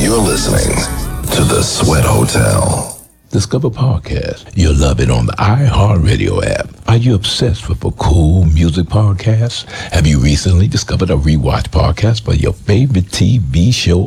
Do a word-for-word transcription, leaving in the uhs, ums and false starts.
You're listening to The Sweat Hotel. Discover podcast. You'll love it on the iHeartRadio app. Are you obsessed with a cool music podcast? Have you recently discovered a rewatch podcast for your favorite T V show